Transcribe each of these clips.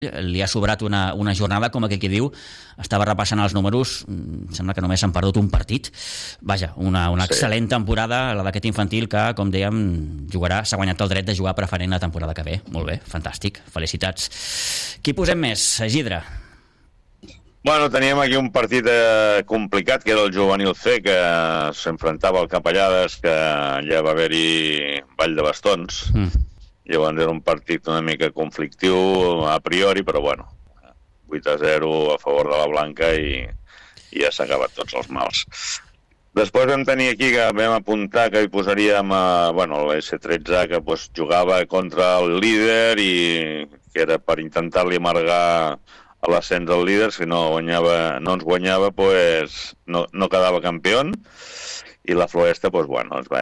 li ha sobrat una jornada, com aquell que diu, estava repassant els números, sembla que només s'han perdut un partit. Vaja, una excel·lent temporada, la d'aquest infantil, que, com dèiem, s'ha guanyat el dret de jugar preferent la temporada que ve. Molt bé, fantàstic, felicitats. Qui posem més, Isidre? Bueno, teníem aquí un partit complicat, que era el Juvenil C, que s'enfrontava al Capellades, que ja va haver-hi ball de bastons. Llavors era un partit una mica conflictiu a priori, però bueno, 8-0 a favor de la Blanca i ja s'ha acabat tots els mals. Després vam tenir aquí que vam apuntar que hi posaríem l'S13, que jugava contra el líder i que era per intentar-li amargar a l'ascens del líder. Si no ens guanyava, no quedava campió, i la Floresta per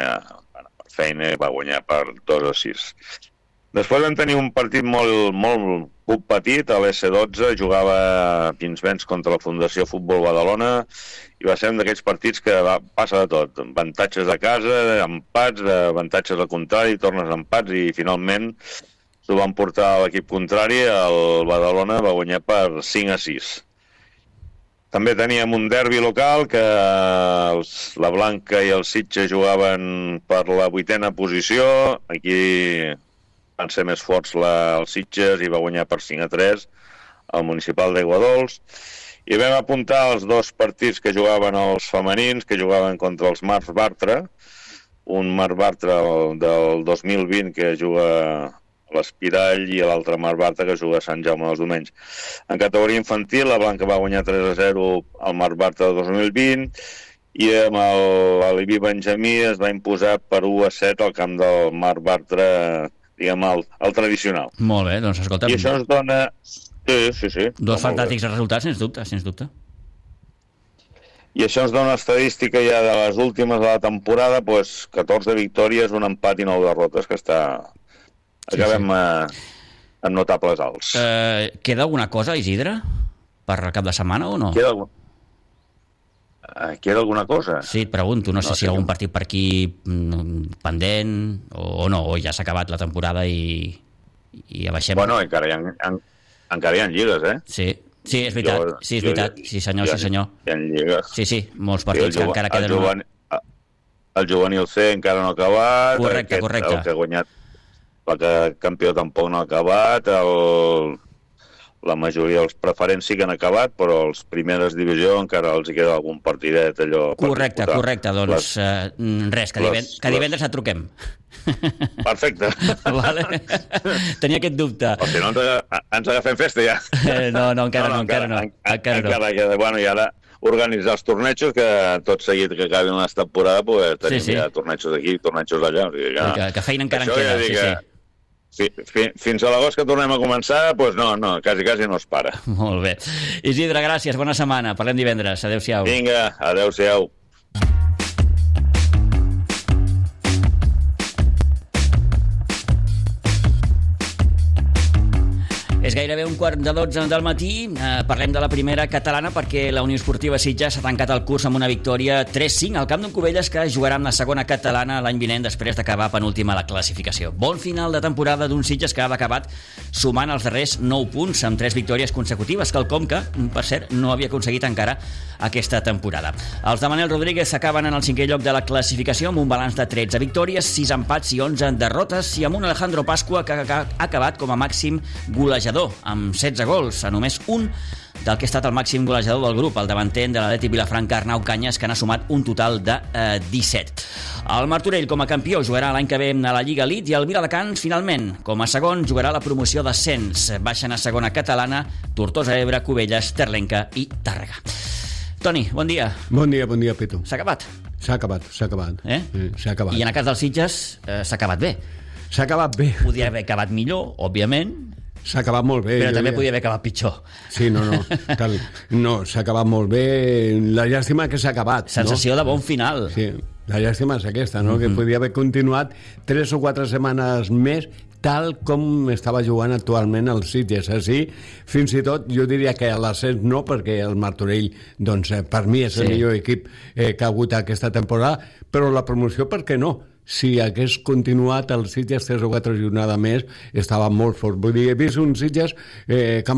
feina va guanyar per 2-6. Després vam tenir un partit molt petit, a l'S12, jugava Pinsbens contra la Fundació Futbol Badalona, i va ser un d'aquells partits que passa de tot. Avantatges a casa, empats, avantatges al contrari, tornes a empats, i finalment s'ho van portar a l'equip contrari. El Badalona va guanyar per 5-6. També teníem un derbi local, que la Blanca i el Sitges jugaven per la 8a posició. Aquí van ser més forts els Sitges i va guanyar per 5-3 el Municipal d'Aiguadols. I vam apuntar els dos partits que jugaven els femenins, que jugaven contra els Mars Bartra. Un Mars Bartra del 2020 que juga a l'Espirall i l'altre Mars Bartra que juga a Sant Jaume dels Domenys. En categoria infantil, la Blanca va guanyar 3-0 al Mars Bartra del 2020 i amb l'Alibi Benjamí es va imposar per 1-7 al camp del Mars Bartra, diguem, el tradicional. Molt bé, doncs escolta... I això ens dona... Sí. Dos fantàstics resultats, sens dubte. I això ens dona una estadística ja de les últimes de la temporada, 14 victòries, un empat i 9 derrotes, que està... Acabem amb notables alts. Queda alguna cosa, Isidre, per cap de setmana o no? Queda alguna cosa? Sí, et pregunto, no sé si hi ha algun partit per aquí pendent o no, o ja s'ha acabat la temporada i ja baixem. Bueno, encara hi ha lligues, eh? Sí, és veritat, sí senyor. Hi ha lligues. Sí, molts partits que encara queden... El Juvenil C encara no ha acabat. Correcte. El que ha guanyat el campió tampoc no ha acabat, la majoria dels preferents sí que han acabat, però els primeres divisió encara els hi queda algun partidet allò... Correcte, doncs res, que divendres et truquem. Perfecte. Vale. Tenia aquest dubte. O si no, ens agafem festa ja. No, encara no. Bueno, i ara organitzar els tornejos, que tot seguit que acabin la temporada tenim ja tornejos aquí, tornejos allà. Que feina encara en queda, sí. Fins a l'agost que tornem a començar, no, quasi no es para. Molt bé. Isidre, gràcies, bona setmana. Parlem divendres. Adéu-siau. Vinga, adéu-siau. És gairebé 11:45 del matí. Parlem de la primera catalana perquè la Unió Esportiva Sitges ha tancat el curs amb una victòria 3-5 al camp d'un Cubelles, que jugarà amb la segona catalana l'any vinent després d'acabar penúltima a la classificació. Bon final de temporada d'un Sitges que ha acabat sumant els darrers 9 punts amb 3 victòries consecutives, quelcom que, per cert, no havia aconseguit encara aquesta temporada. Els de Manel Rodríguez acaben en el 5è lloc de la classificació amb un balanç de 13 victòries, 6 empats i 11 derrotes, i amb un Alejandro Pascua que ha acabat com a màxim golejador amb 16 gols, a només un del que ha estat el màxim golejador del grup, el davanter de l'Atlètic Vilafranca, Arnau Canyes, que n'ha sumat un total de 17. El Martorell, com a campió, jugarà l'any que ve a la Lliga Elite, i el Viladecans, finalment, com a segon, jugarà la promoció d'ascens. Baixen a segona catalana Tortosa, Ebre, Cubelles, Terlenca i Tàrrega. Toni, bon dia. Bon dia, Peto. S'ha acabat? S'ha acabat. S'ha acabat. I en el cas dels Sitges s'ha acabat bé. S'ha acabat bé. Podria haver acabat millor, òbviament. S'ha acabat molt bé. Però també podia haver acabat pitjor. Sí, no, s'ha acabat molt bé. La llàstima que s'ha acabat. Sensació de bon final. Sí, la llàstima és aquesta, no? Que podia haver continuat 3 o 4 setmanes més, tal com estava jugant actualment el Sitges. Així, fins i tot, jo diria que a l'ascens no, perquè el Martorell, doncs, per mi és el millor equip que ha hagut aquesta temporada, però la promoció, per què no? si hagués continuat el Sitges 3 o 4 jornades més, estava molt fort. Vull dir, he vist un Sitges que